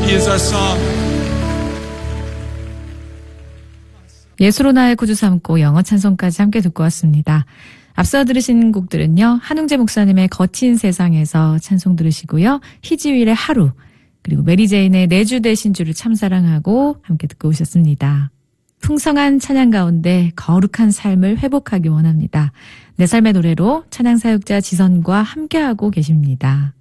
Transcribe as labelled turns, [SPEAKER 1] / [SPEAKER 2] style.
[SPEAKER 1] He is our song.
[SPEAKER 2] 예수로 나의 구주 삼고 영어 찬송까지 함께 듣고 왔습니다. 앞서 들으신 곡들은요. 한웅재 목사님의 거친 세상에서 찬송 들으시고요. 희지윌의 하루, 그리고 메리제인의 내 주 되신 주를 참사랑하고 함께 듣고 오셨습니다. 풍성한 찬양 가운데 거룩한 삶을 회복하기 원합니다. 내 삶의 노래로 찬양 사역자 지선과 함께하고 계십니다.